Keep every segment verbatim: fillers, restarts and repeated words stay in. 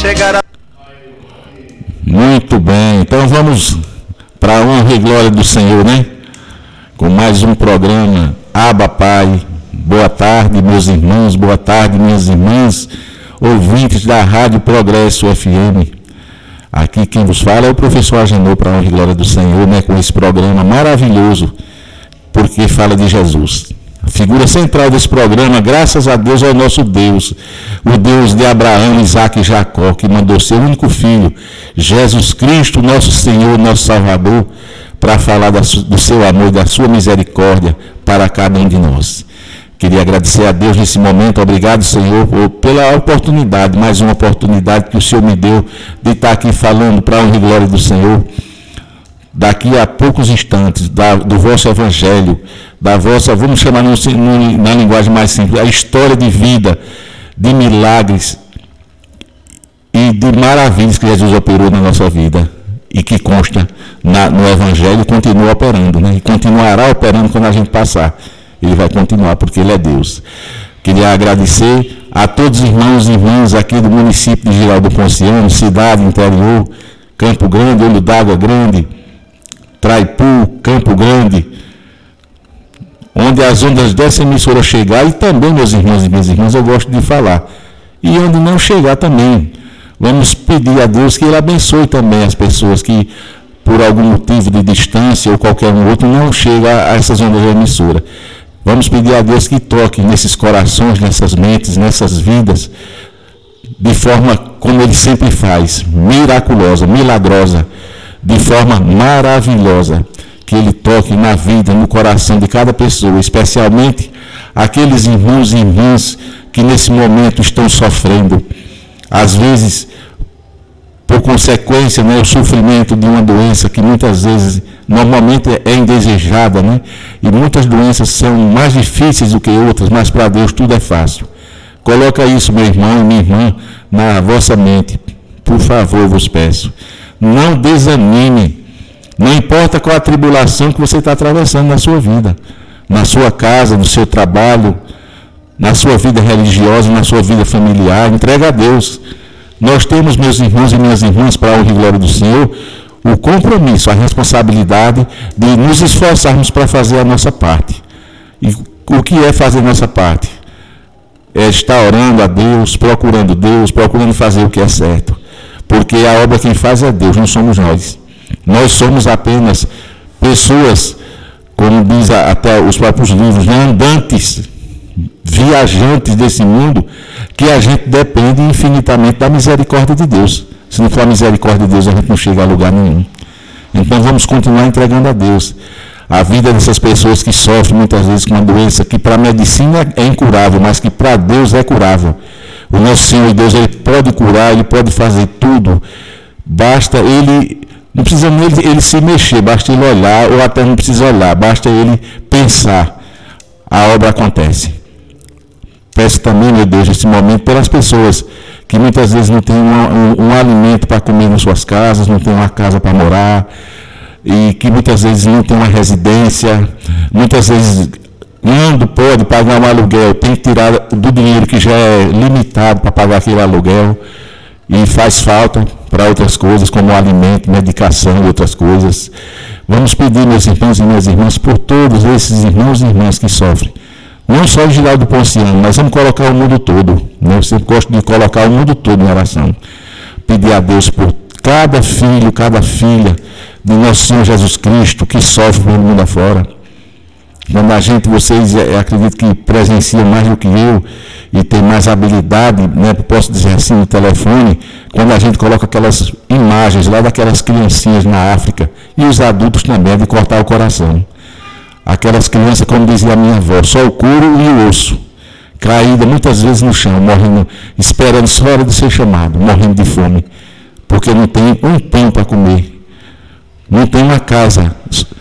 chegará. Muito bem, então vamos para a honra e glória do Senhor, né? Com mais um programa, Abba Pai. Boa tarde, meus irmãos, boa tarde, minhas irmãs, ouvintes da Rádio Progresso F M. Aqui quem vos fala é o professor Agenor, para a honra e glória do Senhor, né? Com esse programa maravilhoso, porque fala de Jesus. A figura central desse programa, graças a Deus, é o nosso Deus, o Deus de Abraão, Isaque e Jacó, que mandou seu único filho, Jesus Cristo, nosso Senhor, nosso Salvador, para falar do seu amor, da sua misericórdia para cada um de nós. Queria agradecer a Deus nesse momento, obrigado, Senhor, pela oportunidade, mais uma oportunidade que o Senhor me deu de estar aqui falando para a honra e glória do Senhor. Daqui a poucos instantes, da, do vosso evangelho, da vossa, vamos chamar no, no, na linguagem mais simples, a história de vida, de milagres e de maravilhas que Jesus operou na nossa vida e que consta na, no evangelho e continua operando, né? E continuará operando quando a gente passar. Ele vai continuar porque Ele é Deus. Queria agradecer a todos os irmãos e irmãs aqui do município de Girau do Ponciano, cidade, interior, Campo Grande, Olho d'Água Grande, Traipu, Campo Grande, onde as ondas dessa emissora chegar, e também, meus irmãos e minhas irmãs, eu gosto de falar, e onde não chegar também. Vamos pedir a Deus que Ele abençoe também as pessoas que, por algum motivo de distância ou qualquer um outro, não chega a essas ondas da emissora. Vamos pedir a Deus que toque nesses corações, nessas mentes, nessas vidas, de forma como Ele sempre faz, miraculosa, milagrosa, de forma maravilhosa, que Ele toque na vida, no coração de cada pessoa, especialmente aqueles irmãos e irmãs que nesse momento estão sofrendo, às vezes por consequência, né, o sofrimento de uma doença que muitas vezes, normalmente é indesejada, né, e muitas doenças são mais difíceis do que outras, mas para Deus tudo é fácil. Coloca isso, meu irmão e minha irmã, na vossa mente, por favor, vos peço. Não desanime, não importa qual a tribulação que você está atravessando na sua vida, na sua casa, no seu trabalho, na sua vida religiosa, na sua vida familiar, entrega a Deus. Nós temos, meus irmãos e minhas irmãs, para a honra e glória do Senhor, o compromisso, a responsabilidade de nos esforçarmos para fazer a nossa parte. E o que é fazer a nossa parte? É estar orando a Deus, procurando Deus, procurando fazer o que é certo. Porque a obra quem faz é Deus, não somos nós. Nós somos apenas pessoas, como diz até os próprios livros, né? Andantes, viajantes desse mundo, que a gente depende infinitamente da misericórdia de Deus. Se não for a misericórdia de Deus, a gente não chega a lugar nenhum. Então vamos continuar entregando a Deus a vida dessas pessoas que sofrem muitas vezes com uma doença que para a medicina é incurável, mas que para Deus é curável. O nosso Senhor e Deus, Ele pode curar, Ele pode fazer tudo. Basta Ele, não precisa nem ele, ele se mexer, basta Ele olhar, ou até não precisa olhar, basta Ele pensar. A obra acontece. Peço também, meu Deus, nesse momento, pelas pessoas que muitas vezes não têm um, um, um alimento para comer nas suas casas, não têm uma casa para morar, e que muitas vezes não têm uma residência, muitas vezes, quando pode pagar um aluguel, tem que tirar do dinheiro que já é limitado para pagar aquele aluguel, e faz falta para outras coisas, como alimento, medicação e outras coisas. Vamos pedir, meus irmãos e minhas irmãs, por todos esses irmãos e irmãs que sofrem. Não só o Girau do Ponciano, mas vamos colocar o mundo todo. Eu sempre gosto de colocar o mundo todo em oração. Pedir a Deus por cada filho, cada filha de nosso Senhor Jesus Cristo que sofre pelo mundo afora. Quando a gente, vocês, eu acredito que presenciam mais do que eu e tem mais habilidade, né, posso dizer assim, no telefone, quando a gente coloca aquelas imagens lá daquelas criancinhas na África e os adultos também, é de cortar o coração. Aquelas crianças, como dizia a minha avó, só o couro e o osso, caída muitas vezes no chão, morrendo, esperando só a hora de ser chamado, morrendo de fome, porque não tem um pão para comer, não tem uma casa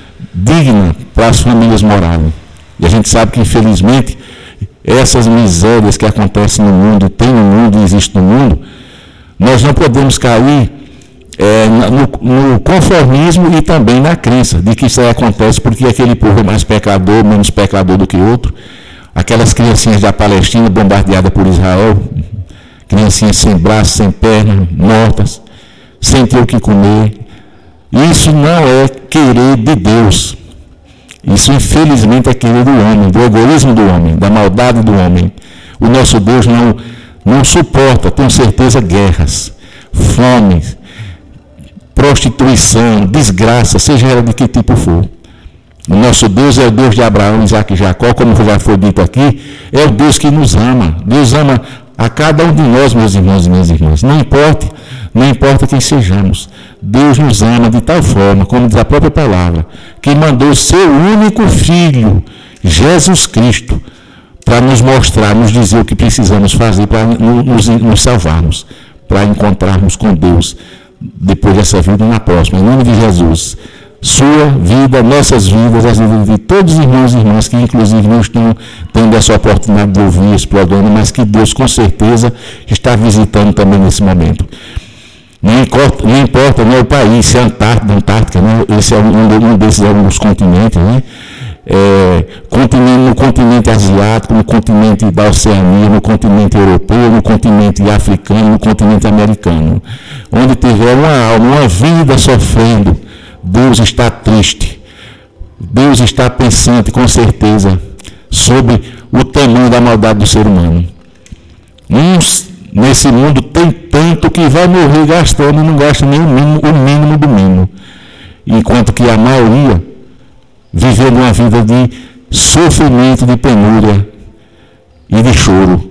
digna para as famílias morarem. E a gente sabe que, infelizmente, essas misérias que acontecem no mundo, tem no mundo e existe no mundo, nós não podemos cair É, no, no conformismo e também na crença de que isso aí acontece porque aquele povo é mais pecador, menos pecador do que outro. Aquelas criancinhas da Palestina bombardeadas por Israel, criancinhas sem braço, sem perna, mortas, sem ter o que comer. Isso não é querer de Deus. Isso, infelizmente, é querer do homem, do egoísmo do homem, da maldade do homem. O nosso Deus não, não suporta, tenho certeza, guerras, fome, prostituição, desgraça, seja ela de que tipo for. O nosso Deus é o Deus de Abraão, Isaque e Jacó, como já foi dito aqui, é o Deus que nos ama. Deus ama a cada um de nós, meus irmãos e minhas irmãs. Não importa, não importa quem sejamos. Deus nos ama de tal forma, como diz a própria palavra, que mandou seu único Filho, Jesus Cristo, para nos mostrar, nos dizer o que precisamos fazer para nos, nos salvarmos, para encontrarmos com Deus depois dessa vida e na próxima. Em nome de Jesus. Sua vida, nossas vidas, as vidas de todos os irmãos e irmãs que inclusive não estão tendo essa oportunidade de ouvir esse programa, mas que Deus com certeza está visitando também nesse momento. Não importa, não importa né, o país, se é Antártida, Antártica, né, esse é um, um desses alguns continentes, né? É, continente, no continente asiático, no continente da Oceania, no continente europeu, no continente africano, no continente americano. Onde tiver uma alma, uma vida sofrendo, Deus está triste, Deus está pensante, com certeza, sobre o tamanho da maldade do ser humano. Uns nesse mundo tem tanto que vai morrer gastando e não gasta nem o mínimo, o mínimo do mínimo. Enquanto que a maioria vivendo uma vida de sofrimento, de penúria e de choro.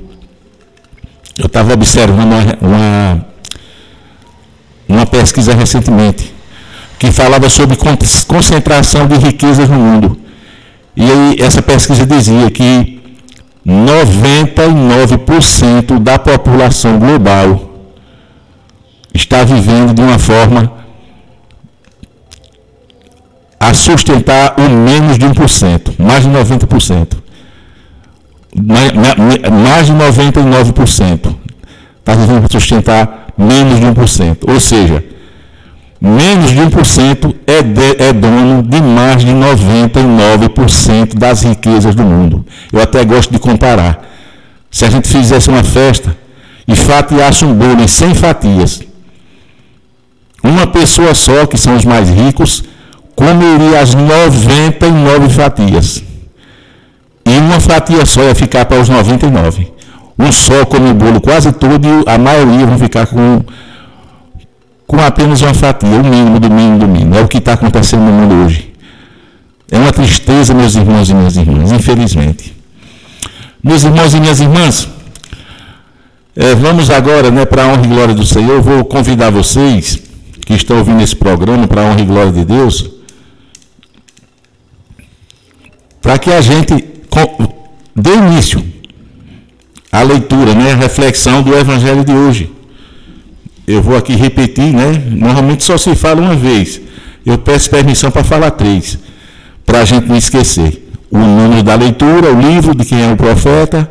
Eu estava observando uma, uma, uma pesquisa recentemente, que falava sobre concentração de riquezas no mundo. E aí essa pesquisa dizia que noventa e nove por cento da população global está vivendo de uma forma a sustentar o menos de um por cento, mais de noventa por cento. Mais de noventa e nove por cento está vivendo para sustentar menos de um por cento. Ou seja, menos de um por cento é, de, é dono de mais de noventa e nove por cento das riquezas do mundo. Eu até gosto de comparar. Se a gente fizesse uma festa e fatiasse um bolo em cem fatias, uma pessoa só, que são os mais ricos, comeria as noventa e nove fatias. E uma fatia só ia ficar para os noventa e nove. Um só come o bolo quase todo e a maioria vão ficar com... com apenas uma fatia, o mínimo do mínimo do mínimo. É o que está acontecendo no mundo hoje. É uma tristeza, meus irmãos e minhas irmãs, infelizmente. Meus irmãos e minhas irmãs, é, vamos agora, né, para a honra e glória do Senhor. Eu vou convidar vocês que estão ouvindo esse programa, para a honra e glória de Deus, para que a gente dê início à leitura, né, à reflexão do Evangelho de hoje. Eu vou aqui repetir, né? Normalmente só se fala uma vez. Eu peço permissão para falar três, para a gente não esquecer. O número da leitura, o livro de quem é o profeta,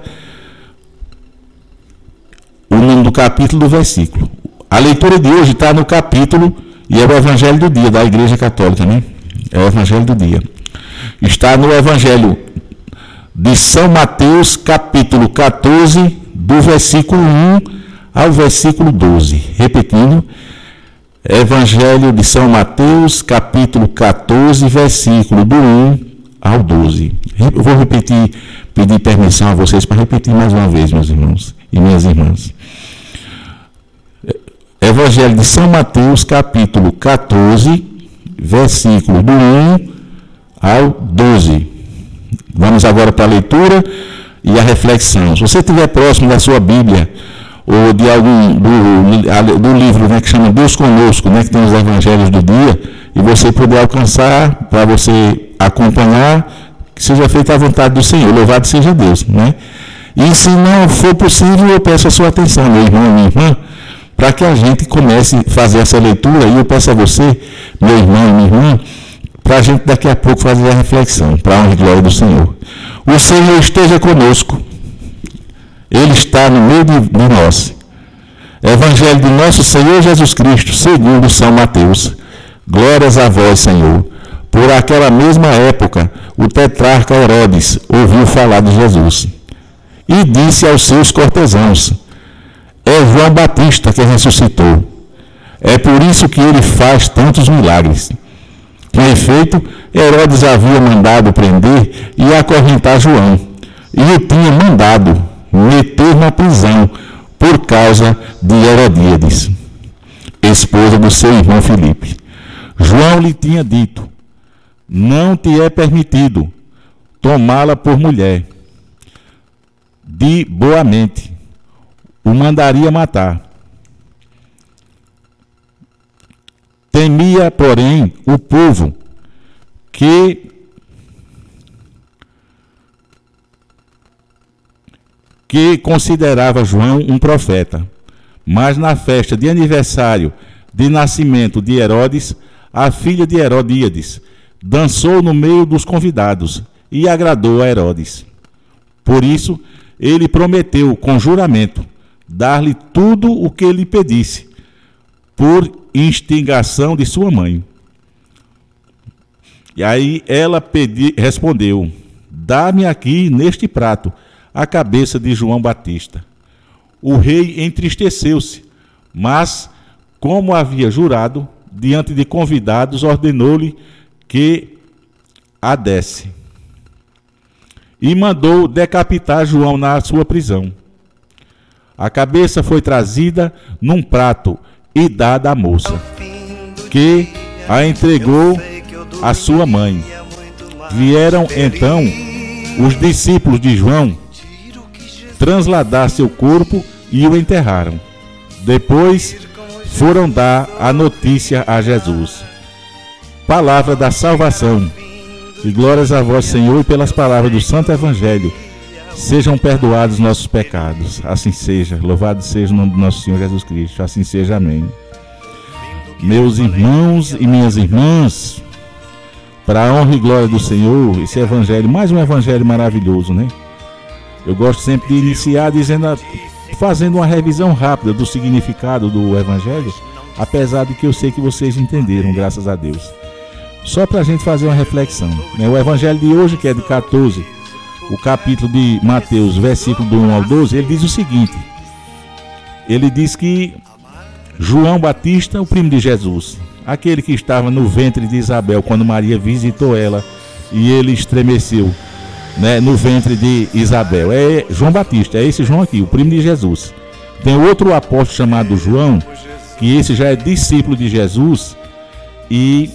o número do capítulo, do versículo. A leitura de hoje está no capítulo, e é o Evangelho do dia, da Igreja Católica, né? É o Evangelho do dia. Está no Evangelho de São Mateus, capítulo catorze, do versículo um ao versículo doze. Repetindo, Evangelho de São Mateus, capítulo catorze, versículo do um ao doze. Eu vou repetir, pedir permissão a vocês para repetir mais uma vez, meus irmãos e minhas irmãs. Evangelho de São Mateus, capítulo catorze, versículo do um ao doze. Vamos agora para a leitura e a reflexão. Se você estiver próximo da sua Bíblia, ou de algum do, do livro, né, que chama Deus Conosco, né, que tem os evangelhos do dia, e você puder alcançar, para você acompanhar, que seja feita a vontade do Senhor, louvado seja Deus, né? E se não for possível, eu peço a sua atenção, meu irmão e minha irmã, para que a gente comece a fazer essa leitura, e eu peço a você, meu irmão e minha irmã, para a gente daqui a pouco fazer a reflexão, para a honra e glória do Senhor. O Senhor esteja conosco. Ele está no meio de, de nós. Evangelho de nosso Senhor Jesus Cristo, segundo São Mateus. Glórias a vós, Senhor. Por aquela mesma época, o tetrarca Herodes ouviu falar de Jesus e disse aos seus cortesãos: é João Batista que ressuscitou. É por isso que ele faz tantos milagres. Com efeito, Herodes havia mandado prender e acorrentar João, e o tinha mandado meter na prisão por causa de Herodíades, esposa do seu irmão Filipe. João lhe tinha dito: não te é permitido tomá-la por mulher. De boa mente, o mandaria matar. Temia, porém, o povo que, que considerava João um profeta. Mas na festa de aniversário de nascimento de Herodes, a filha de Herodíades dançou no meio dos convidados e agradou a Herodes. Por isso, ele prometeu com juramento dar-lhe tudo o que lhe pedisse, por instigação de sua mãe. E aí ela pedi, respondeu: dá-me aqui neste prato a cabeça de João Batista. O rei entristeceu-se, mas, como havia jurado, diante de convidados, ordenou-lhe que a desse. E mandou decapitar João na sua prisão. A cabeça foi trazida num prato e dada à moça, que a entregou à sua mãe. Vieram então os discípulos de João transladar seu corpo e o enterraram. Depois foram dar a notícia a Jesus. Palavra da salvação. E glórias a vós, Senhor, e pelas palavras do Santo Evangelho sejam perdoados nossos pecados. Assim seja. Louvado seja o nome do nosso Senhor Jesus Cristo. Assim seja. Amém. Meus irmãos e minhas irmãs, para a honra e glória do Senhor, esse evangelho, mais um evangelho maravilhoso, né? Eu gosto sempre de iniciar dizendo, fazendo uma revisão rápida do significado do evangelho, apesar de que eu sei que vocês entenderam, graças a Deus. Só para a gente fazer uma reflexão, né? O evangelho de hoje, que é de catorze, o capítulo de Mateus, versículo do um ao doze, ele diz o seguinte: ele diz que João Batista, o primo de Jesus, aquele que estava no ventre de Isabel quando Maria visitou ela e ele estremeceu, né, no ventre de Isabel, é João Batista, é esse João aqui, o primo de Jesus. Tem outro apóstolo chamado João, que esse já é discípulo de Jesus, e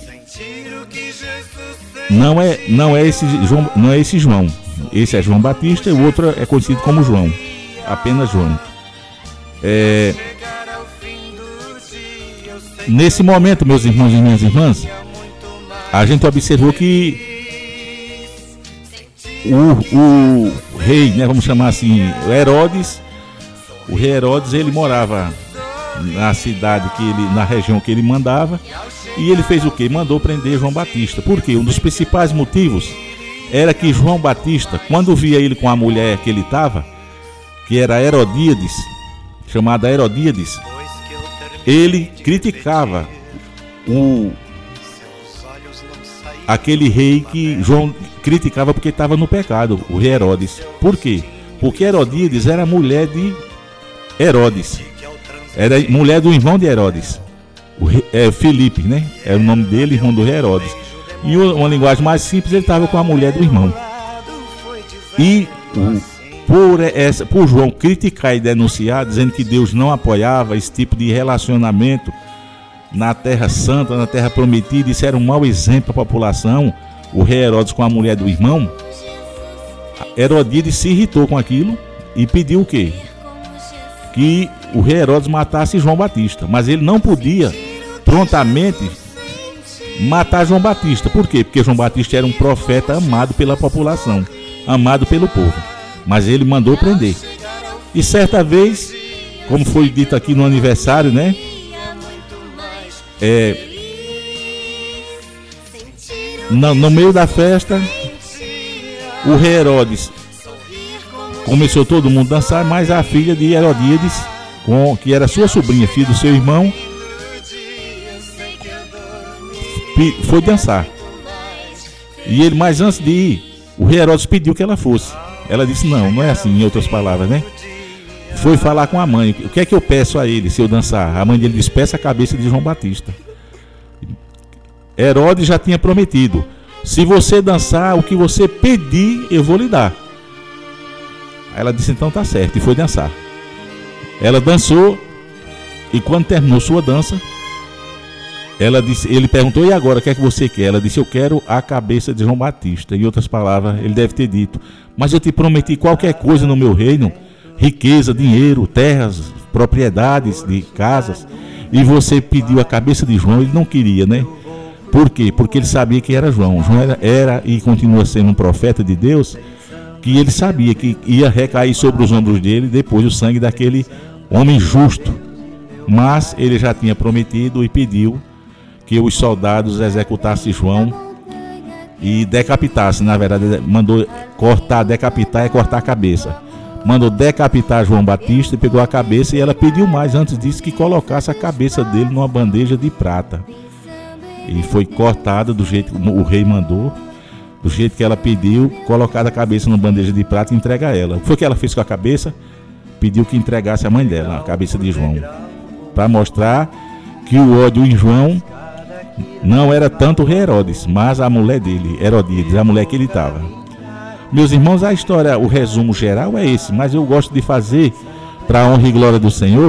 não é, não é esse João, não é esse João. Esse é João Batista e o outro é conhecido como João, apenas João. É, nesse momento, meus irmãos e minhas irmãs, a gente observou que o, o rei, né, vamos chamar assim, Herodes, o rei Herodes, ele morava na cidade que ele, na região que ele mandava, e ele fez o quê? Mandou prender João Batista. Por quê? Um dos principais motivos era que João Batista, quando via ele com a mulher que ele estava, que era Herodíades, chamada Herodíades, ele criticava o, aquele rei que João criticava porque estava no pecado, o rei Herodes. Por quê? Porque Herodíades era mulher de Herodes, era mulher do irmão de Herodes, o rei, é, Filipe, né? Era o nome dele, irmão do rei Herodes. E uma linguagem mais simples, ele estava com a mulher do irmão. E o, por, essa, por João criticar e denunciar, dizendo que Deus não apoiava esse tipo de relacionamento na Terra Santa, na Terra Prometida, isso era um mau exemplo para a população, o rei Herodes com a mulher do irmão, Herodíades se irritou com aquilo e pediu o quê? Que o rei Herodes matasse João Batista, mas ele não podia prontamente matar João Batista. Por quê? Porque João Batista era um profeta amado pela população, amado pelo povo, mas ele mandou prender. E certa vez, como foi dito aqui no aniversário, né, é, no, no meio da festa, o rei Herodes começou todo mundo a dançar, mas a filha de Herodíades, com, que era sua sobrinha, filha do seu irmão, foi dançar. E ele, mas antes de ir, o rei Herodes pediu que ela fosse. Ela disse não, não é assim, em outras palavras, né? foi falar com a mãe. O que é que eu peço a ele se eu dançar? A mãe dele disse: peça a cabeça de João Batista. Herodes já tinha prometido: se você dançar, o que você pedir, eu vou lhe dar. Aí ela disse: então tá certo, e foi dançar. Ela dançou, e quando terminou sua dança, ela disse, ele perguntou: e agora, o que é que você quer? Ela disse: eu quero a cabeça de João Batista. Em outras palavras, ele deve ter dito: mas eu te prometi qualquer coisa no meu reino, riqueza, dinheiro, terras, propriedades de casas, e você pediu a cabeça de João. Ele não queria, né? Por quê? Porque ele sabia que era João. João era, era e continua sendo um profeta de Deus, que ele sabia que ia recair sobre os ombros dele depois o sangue daquele homem justo. Mas ele já tinha prometido e pediu que os soldados executassem João e decapitassem. Na verdade, mandou cortar, decapitar é cortar a cabeça. Mandou decapitar João Batista e pegou a cabeça, e ela pediu mais antes disso, que colocasse a cabeça dele numa bandeja de prata. E foi cortada do jeito que o rei mandou, do jeito que ela pediu, colocada a cabeça numa bandeja de prata e entrega a ela. O que foi que ela fez com a cabeça? Pediu que entregasse a mãe dela, a cabeça de João, para mostrar que o ódio em João não era tanto o rei Herodes, mas a mulher dele, Herodíades, a mulher que ele estava. Meus irmãos, a história, o resumo geral é esse, mas eu gosto de fazer, para a honra e glória do Senhor,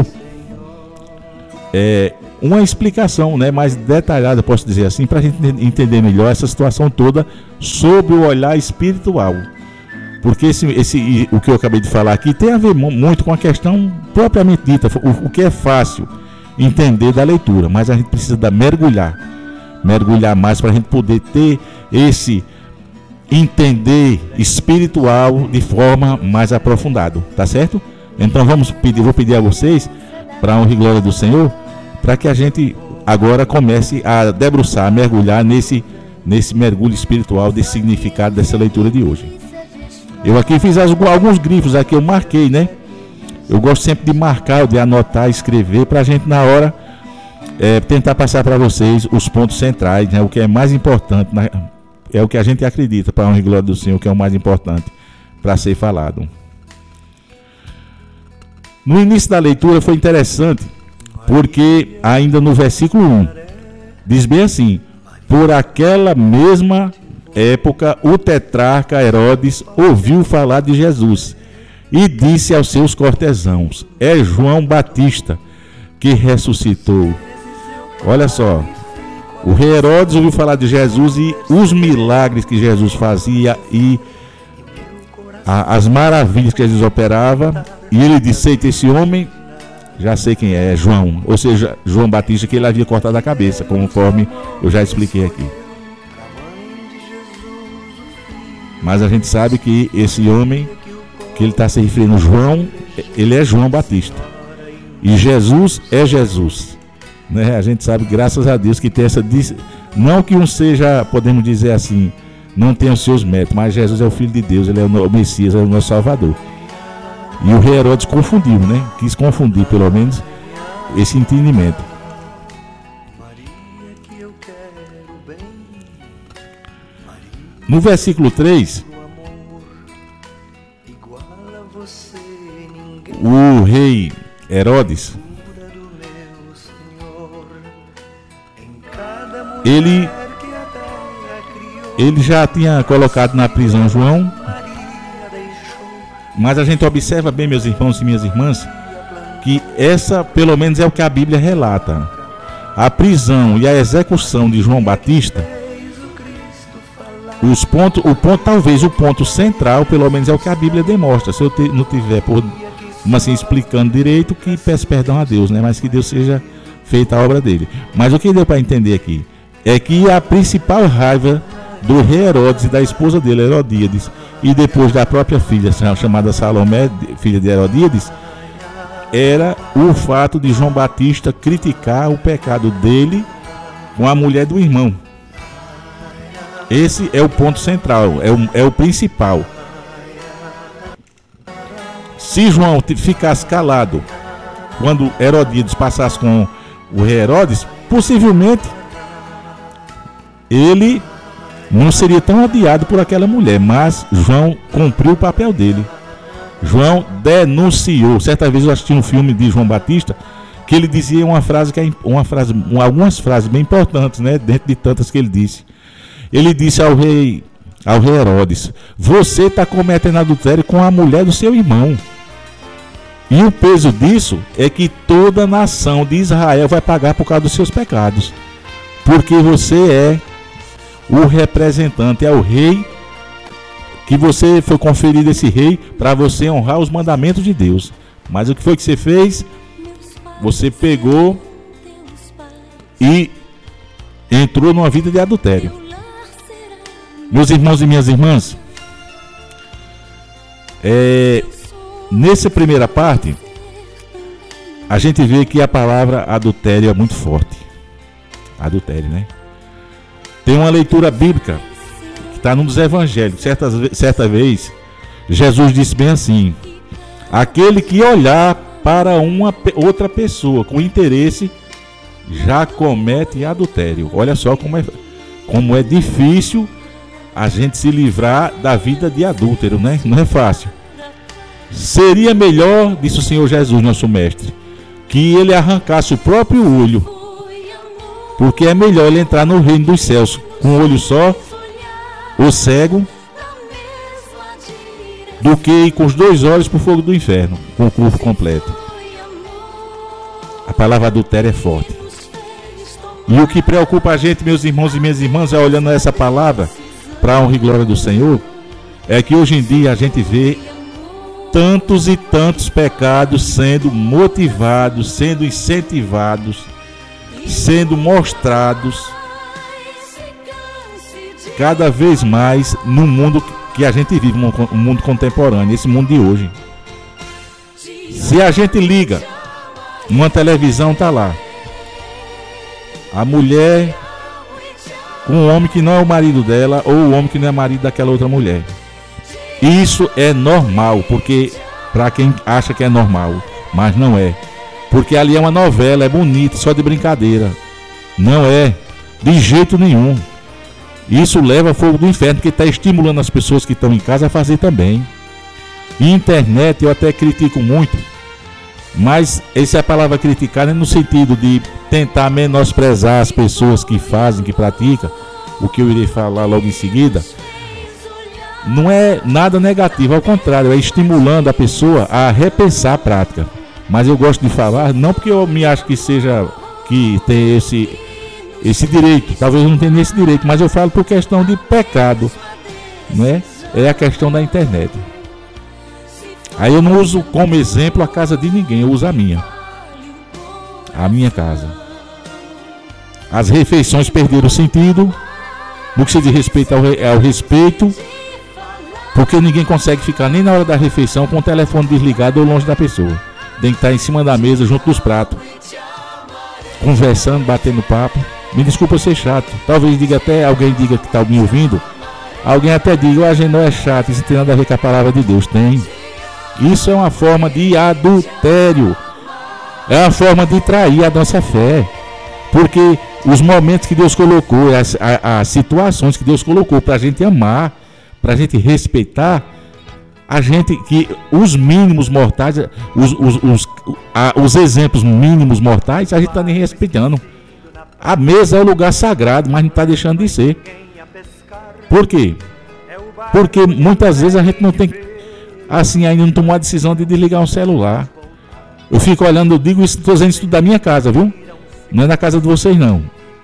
é, uma explicação, né, mais detalhada, posso dizer assim, para a gente entender melhor essa situação toda sobre o olhar espiritual. Porque esse, esse, o que eu acabei de falar aqui tem a ver muito com a questão propriamente dita, o, o que é fácil entender da leitura, mas a gente precisa da mergulhar, mergulhar mais para a gente poder ter esse entender espiritual de forma mais aprofundada, tá certo? Então vamos pedir, vou pedir a vocês, para a honra e glória do Senhor, para que a gente agora comece a debruçar, a mergulhar nesse, nesse mergulho espiritual, desse significado dessa leitura de hoje. Eu aqui fiz as, alguns grifos, aqui eu marquei, né? Eu gosto sempre de marcar, de anotar, escrever, para a gente na hora é, tentar passar para vocês os pontos centrais, né? O que é mais importante, na, é o que a gente acredita, para a honra e glória do Senhor, que é o mais importante para ser falado. No início da leitura foi interessante, porque ainda no versículo um, diz bem assim: por aquela mesma época o tetrarca Herodes ouviu falar de Jesus e disse aos seus cortesãos: é João Batista que ressuscitou. Olha só, o rei Herodes ouviu falar de Jesus e os milagres que Jesus fazia e a, as maravilhas que Jesus operava, e ele disse: eita, esse homem, já sei quem é, é João, ou seja, João Batista, que ele havia cortado a cabeça, conforme eu já expliquei aqui. Mas a gente sabe que esse homem que ele está se referindo, João, ele é João Batista, e Jesus é Jesus, né? A gente sabe, graças a Deus, que tem essa, não que um seja, podemos dizer assim, não tem os seus méritos, mas Jesus é o Filho de Deus, ele é o Messias, é o nosso Salvador. E o rei Herodes confundiu, né? Quis confundir, pelo menos, esse entendimento. No versículo três, o rei Herodes, ele, ele já tinha colocado na prisão João. Mas a gente observa bem, meus irmãos e minhas irmãs, que essa, pelo menos, é o que a Bíblia relata. A prisão e a execução de João Batista, os pontos, o ponto, talvez o ponto central, pelo menos, é o que a Bíblia demonstra. Se eu te, não tiver, por, assim, explicando direito, que peço perdão a Deus, né? Mas que Deus seja feita a obra dele. Mas o que deu para entender aqui é que a principal raiva do rei Herodes e da esposa dele, Herodíades, e depois da própria filha, chamada Salomé, filha de Herodíades, era o fato de João Batista criticar o pecado dele com a mulher do irmão. Esse é o ponto central, é o, é o principal. Se João ficasse calado quando Herodíades passasse com o rei Herodes, possivelmente ele não seria tão odiado por aquela mulher, mas João cumpriu o papel dele. João denunciou. Certa vez eu assisti um filme de João Batista que ele dizia uma frase que é uma frase, algumas frases bem importantes, né, dentro de tantas que ele disse. Ele disse ao rei, ao rei Herodes: você está cometendo adultério com a mulher do seu irmão. E o peso disso é que toda a nação de Israel vai pagar por causa dos seus pecados, porque você é o representante, é o rei, que você foi conferido esse rei para você honrar os mandamentos de Deus. Mas o que foi que você fez? Você pegou e entrou numa vida de adultério. Meus irmãos e minhas irmãs, é, nessa primeira parte, a gente vê que a palavra adultério é muito forte. Adultério, né? Tem uma leitura bíblica que está num dos evangelhos. Certa, certa vez, Jesus disse bem assim: aquele que olhar para uma outra pessoa com interesse já comete adultério. Olha só como é, como é difícil a gente se livrar da vida de adúltero, né? Não é fácil. Seria melhor, disse o Senhor Jesus, nosso mestre, que ele arrancasse o próprio olho, porque é melhor ele entrar no reino dos céus com um olho só, o cego, do que ir com os dois olhos para o fogo do inferno, com o corpo completo. A palavra adultério é forte. E o que preocupa a gente, meus irmãos e minhas irmãs, é olhando essa palavra para a honra e glória do Senhor, é que hoje em dia a gente vê tantos e tantos pecados sendo motivados, sendo incentivados, sendo mostrados cada vez mais no mundo que a gente vive, no mundo contemporâneo, esse mundo de hoje. Se a gente liga numa televisão, tá lá a mulher com um homem que não é o marido dela, ou o homem que não é marido daquela outra mulher. Isso é normal, porque para quem acha que é normal, mas não é, porque ali é uma novela, é bonito, só de brincadeira. Não é, de jeito nenhum. Isso leva a fogo do inferno, porque está estimulando as pessoas que estão em casa a fazer também. E internet eu até critico muito, mas essa é a palavra criticar, né, no sentido de tentar menosprezar as pessoas que fazem, que praticam, o que eu irei falar logo em seguida. Não é nada negativo, ao contrário, é estimulando a pessoa a repensar a prática. Mas eu gosto de falar, não porque eu me acho que seja, que tem esse, esse direito, talvez eu não tenha esse direito, mas eu falo por questão de pecado, né? É a questão da internet. Aí eu não uso como exemplo a casa de ninguém, eu uso a minha. A minha casa. As refeições perderam o sentido, no que se diz respeito ao, ao respeito, porque ninguém consegue ficar nem na hora da refeição com o telefone desligado ou longe da pessoa. Tem que estar em cima da mesa, junto dos pratos, conversando, batendo papo. Me desculpa eu ser chato. Talvez diga até, alguém diga que está me ouvindo, alguém até diga: a gente não é chato, isso não tem nada a ver com a palavra de Deus. Tem. Isso é uma forma de adultério. É uma forma de trair a nossa fé. Porque os momentos que Deus colocou, as, as situações que Deus colocou para a gente amar, para a gente respeitar, a gente, que os mínimos mortais, os, os, os, a, os exemplos mínimos mortais, a gente está nem respeitando. A mesa é o lugar sagrado, mas não está deixando de ser. Por quê? Porque muitas vezes a gente não tem, assim, ainda não tomou a decisão de desligar um celular. Eu fico olhando, eu digo isso, estou dizendo isso da minha casa, viu? Não é da casa de vocês, não.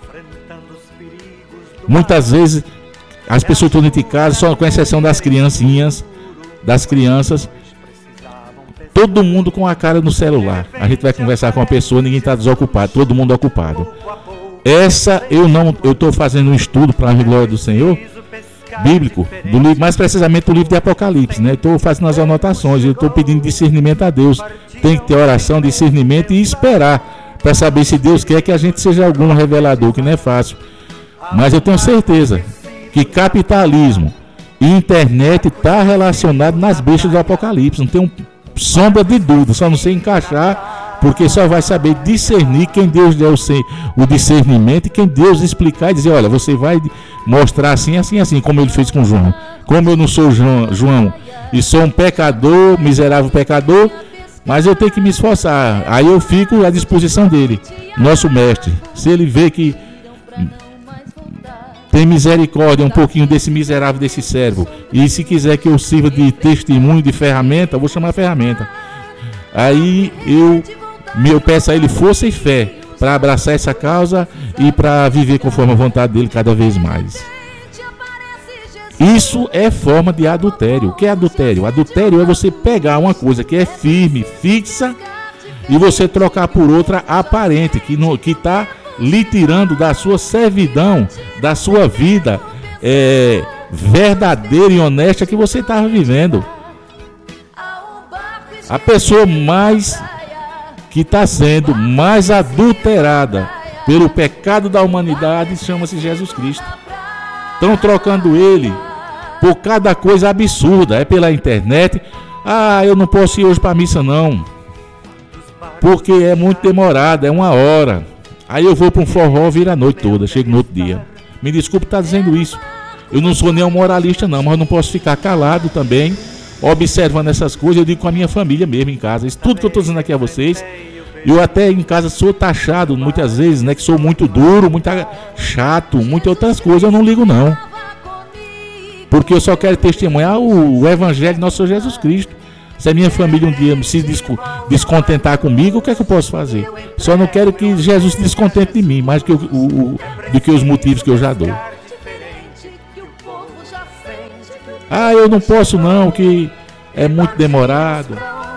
Muitas vezes as pessoas estão dentro de casa, só com exceção das criancinhas, das crianças, todo mundo com a cara no celular. A gente vai conversar com a pessoa, ninguém está desocupado, todo mundo ocupado. Essa eu não, eu estou fazendo um estudo para a glória do Senhor, bíblico, do livro, mais precisamente do livro de Apocalipse, né? Estou fazendo as anotações, eu estou pedindo discernimento a Deus. Tem que ter oração, discernimento e esperar para saber se Deus quer que a gente seja algum revelador, que não é fácil. Mas eu tenho certeza que capitalismo e internet está relacionado nas bestas do Apocalipse. Não tem um sombra de dúvida, só não sei encaixar, porque só vai saber discernir quem Deus der o discernimento e quem Deus explicar e dizer: olha, você vai mostrar assim, assim, assim, como ele fez com João. Como eu não sou João, João e sou um pecador, miserável pecador, mas eu tenho que me esforçar. Aí eu fico à disposição dele, nosso mestre. Se ele vê que tem misericórdia um pouquinho desse miserável, desse servo, e se quiser que eu sirva de testemunho, de ferramenta, eu vou chamar a ferramenta. Aí eu, eu peço a ele força e fé para abraçar essa causa e para viver conforme a vontade dele cada vez mais. Isso é forma de adultério. O que é adultério? Adultério é você pegar uma coisa que é firme, fixa, e você trocar por outra aparente, que não, que está lhe tirando da sua servidão, da sua vida é, verdadeira e honesta que você estava vivendo. A pessoa mais que está sendo mais adulterada pelo pecado da humanidade chama-se Jesus Cristo. Estão trocando ele por cada coisa absurda. É pela internet. Ah, eu não posso ir hoje para a missa não, porque é muito demorado, é uma hora. Aí eu vou para um forró, vira a noite toda, chego no outro dia. Me desculpe estar dizendo isso. Eu não sou nem um moralista não, mas eu não posso ficar calado também, observando essas coisas. Eu digo com a minha família mesmo em casa. Isso tudo que eu estou dizendo aqui a vocês, eu até em casa sou taxado muitas vezes, né, que sou muito duro, muito chato, muitas outras coisas. Eu não ligo não, porque eu só quero testemunhar o, o Evangelho de nosso Senhor Jesus Cristo. Se a minha família um dia se desco, descontentar comigo, o que é que eu posso fazer? Só não quero que Jesus se descontente de mim, mais que o, o, o, do que os motivos que eu já dou. Ah, eu não posso não, que é muito demorado.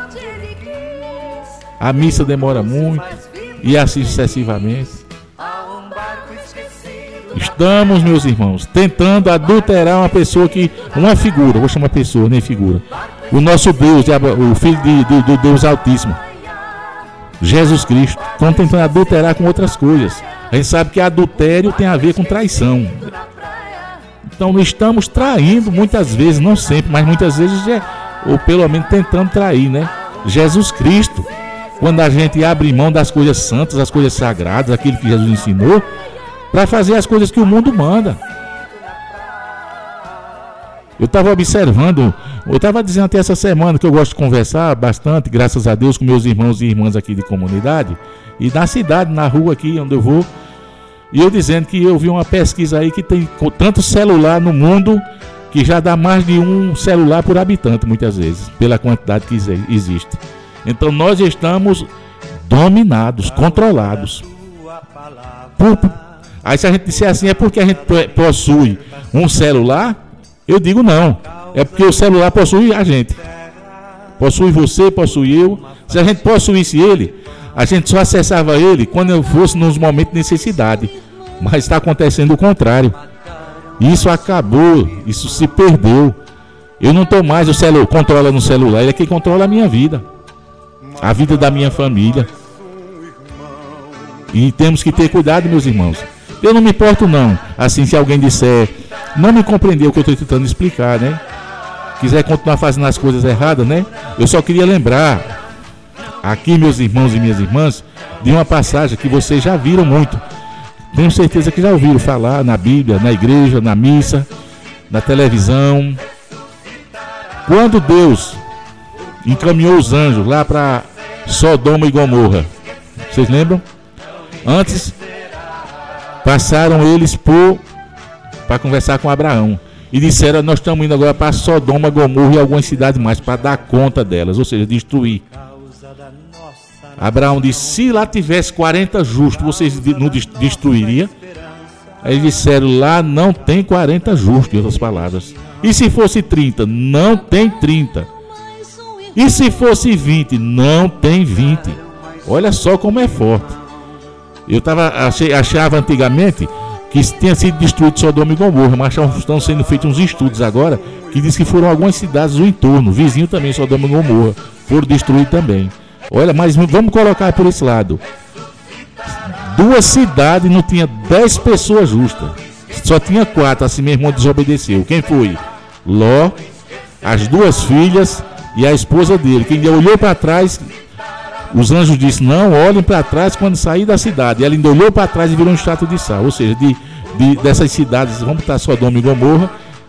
A missa demora muito, e assim sucessivamente. Estamos, meus irmãos, tentando adulterar uma pessoa que... Uma figura, vou chamar pessoa, nem figura. O nosso Deus, o Filho de, do, do Deus Altíssimo, Jesus Cristo. Estão tentando adulterar com outras coisas. A gente sabe que adultério tem a ver com traição. Então estamos traindo muitas vezes, não sempre, mas muitas vezes, é, ou pelo menos tentando trair, né? Jesus Cristo. Quando a gente abre mão das coisas santas, das coisas sagradas, aquilo que Jesus ensinou, para fazer as coisas que o mundo manda. Eu estava observando, eu estava dizendo até essa semana que eu gosto de conversar bastante, graças a Deus, com meus irmãos e irmãs aqui de comunidade, e na cidade, na rua aqui onde eu vou, e eu dizendo que eu vi uma pesquisa aí que tem tanto celular no mundo, que já dá mais de um celular por habitante, muitas vezes, pela quantidade que existe. Então nós estamos dominados, controlados. Por, aí se a gente disser assim, é porque a gente possui um celular? Eu digo não, é porque o celular possui a gente. Possui você, possui eu. Se a gente possuísse ele, a gente só acessava ele quando eu fosse nos momentos de necessidade. Mas está acontecendo o contrário. Isso acabou, isso se perdeu. Eu não estou mais o celular, controla no celular, ele é quem controla a minha vida, a vida da minha família. E temos que ter cuidado, meus irmãos. Eu não me importo não, assim, se alguém disser, não me compreendeu o que eu estou tentando explicar, né? Quiser continuar fazendo as coisas erradas, né? Eu só queria lembrar aqui, meus irmãos e minhas irmãs, de uma passagem que vocês já viram muito. Tenho certeza que já ouviram falar na Bíblia, na igreja, na missa, na televisão. Quando Deus encaminhou os anjos lá para Sodoma e Gomorra, vocês lembram? Antes passaram eles por para conversar com Abraão e disseram: nós estamos indo agora para Sodoma, Gomorra e algumas cidades mais para dar conta delas, ou seja, destruir. Abraão disse: se lá tivesse quarenta justos, vocês não destruiriam? Aí eles disseram: lá não tem quarenta justos, em outras palavras. E se fosse trinta? Não tem trinta. E se fosse vinte? Não tem vinte. Olha só como é forte. Eu tava, achei, achava antigamente que tinha sido destruído Sodoma e Gomorra, mas estão sendo feitos uns estudos agora que diz que foram algumas cidades do entorno, vizinho também, Sodoma e Gomorra, foram destruídos também. Olha, mas vamos colocar por esse lado. Duas cidades não tinha dez pessoas justas, só tinha quatro, assim mesmo desobedeceu. Quem foi? Ló, as duas filhas e a esposa dele. Quem olhou para trás, os anjos disseram: não, olhem para trás quando sair da cidade. E ela ainda olhou para trás e virou um extrato de sal. Ou seja, de, de, dessas cidades, vamos botar Sodoma e Gomorra,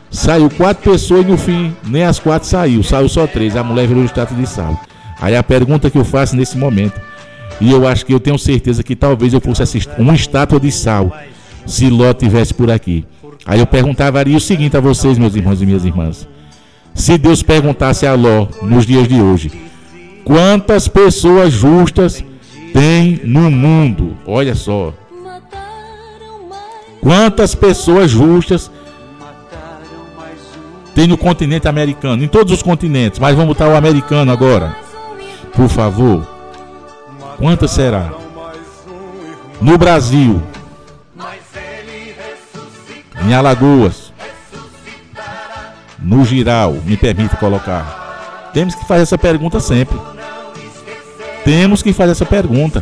Saiu quatro pessoas e no fim nem as quatro saiu, saiu só três. A mulher virou estátua de sal. Aí a pergunta que eu faço nesse momento, e eu acho que eu tenho certeza que talvez eu fosse assistir uma estátua de sal se Ló estivesse por aqui. Aí eu perguntaria o seguinte a vocês, meus irmãos e minhas irmãs: se Deus perguntasse a Ló nos dias de hoje, quantas pessoas justas tem no mundo? Olha só, quantas pessoas justas tem no continente americano, em todos os continentes, mas vamos botar o americano agora, por favor. Quantas será? No Brasil, em Alagoas, no Giral, me permita colocar. Temos que fazer essa pergunta sempre. Temos que fazer essa pergunta.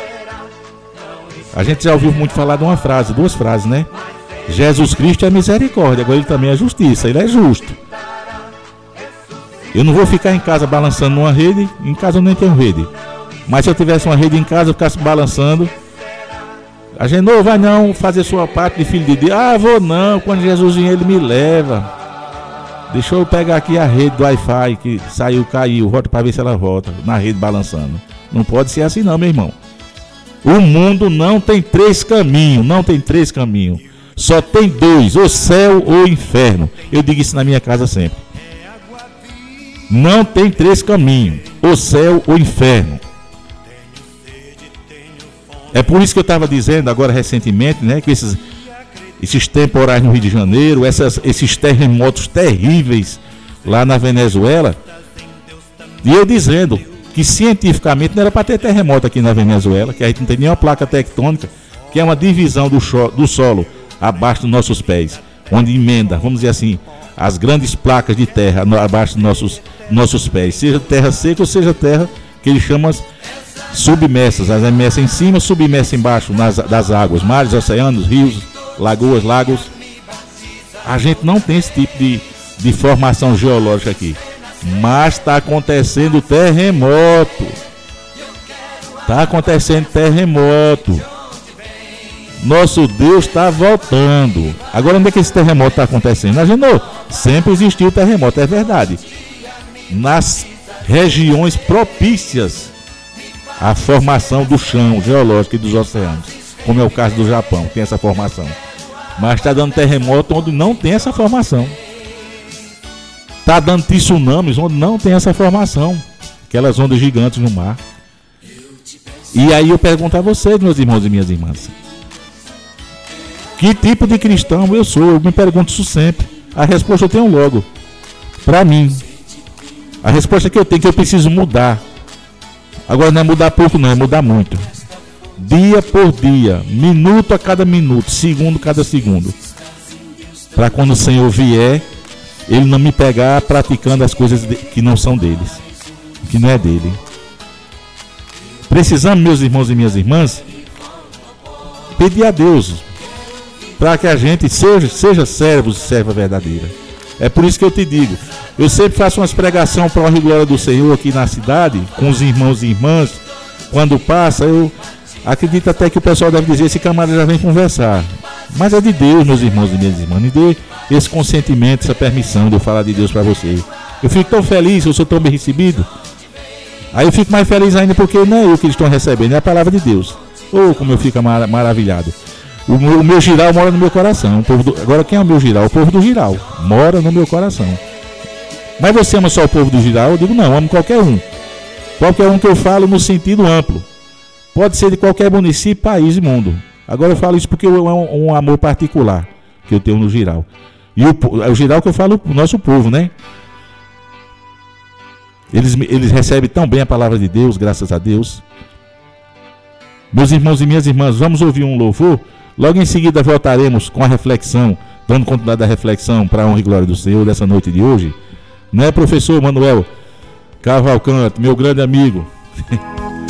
A gente já ouviu muito falar de uma frase, duas frases, né? Jesus Cristo é misericórdia, agora ele também é justiça, ele é justo. Eu não vou ficar em casa balançando numa rede, em casa eu nem tenho rede. Mas se eu tivesse uma rede em casa, eu ficasse balançando. A gente não vai não fazer sua parte de filho de Deus. Ah, vou não, quando Jesus vem ele me leva. Deixa eu pegar aqui a rede do Wi-Fi que saiu, caiu, volta para ver se ela volta, na rede balançando. Não pode ser assim não, meu irmão. O mundo não tem três caminhos, não tem três caminhos. Só tem dois, o céu ou o inferno. Eu digo isso na minha casa sempre. Não tem três caminhos, o céu ou o inferno. É por isso que eu estava dizendo agora recentemente, né, que esses, esses temporais no Rio de Janeiro, essas, esses terremotos terríveis lá na Venezuela, e eu dizendo que cientificamente não era para ter terremoto aqui na Venezuela, que a gente não tem nenhuma placa tectônica, que é uma divisão do, cho- do solo abaixo dos nossos pés, onde emenda, vamos dizer assim, as grandes placas de terra no, abaixo dos nossos, nossos pés, seja terra seca ou seja terra que eles chamam submersas, as imersas em cima, submersas embaixo nas, das águas, mares, oceanos, rios, lagoas, lagos. A gente não tem esse tipo de, de formação geológica aqui, mas está acontecendo terremoto, está acontecendo terremoto. Nosso Deus está voltando. Agora onde é que esse terremoto está acontecendo? A gente não, sempre existiu terremoto, é verdade, nas regiões propícias à formação do chão geológico e dos oceanos, como é o caso do Japão, tem essa formação. Mas está dando terremoto onde não tem essa formação. Está dando tsunamis onde não tem essa formação, aquelas ondas gigantes no mar. E aí eu pergunto a vocês, meus irmãos e minhas irmãs, que tipo de cristão eu sou? Eu me pergunto isso sempre. A resposta eu tenho logo. Para mim, a resposta que eu tenho é que eu preciso mudar. Agora não é mudar pouco não, é mudar muito. Dia por dia, minuto a cada minuto, segundo a cada segundo. Para quando o Senhor vier, Ele não me pegar praticando as coisas de, que não são deles, que não é dele. Precisamos, meus irmãos e minhas irmãs, pedir a Deus para que a gente seja, seja servos e serva verdadeira. É por isso que eu te digo, eu sempre faço umas pregações para a honra e glória do Senhor aqui na cidade, com os irmãos e irmãs. Quando passa, eu acredito até que o pessoal deve dizer, esse camarada já vem conversar. Mas é de Deus, meus irmãos e minhas irmãs, me dê esse consentimento, essa permissão de eu falar de Deus para você. Eu fico tão feliz, eu sou tão bem recebido. Aí eu fico mais feliz ainda porque não é eu que eles estão recebendo, é a palavra de Deus. Oh, como eu fico mar- maravilhado. O meu, o meu giral mora no meu coração. O povo do, agora quem é o meu giral? O povo do giral mora no meu coração. Mas você ama só o povo do giral? Eu digo não, amo qualquer um. Qualquer um que eu falo no sentido amplo. Pode ser de qualquer município, país e mundo. Agora eu falo isso porque é um, um amor particular que eu tenho no giral. E o, é o giral que eu falo o nosso povo, né? Eles, eles recebem tão bem a palavra de Deus, graças a Deus. Meus irmãos e minhas irmãs, vamos ouvir um louvor. Logo em seguida voltaremos com a reflexão, dando continuidade da reflexão para a honra e glória do Senhor dessa noite de hoje. Não é, professor Manuel Cavalcante, meu grande amigo?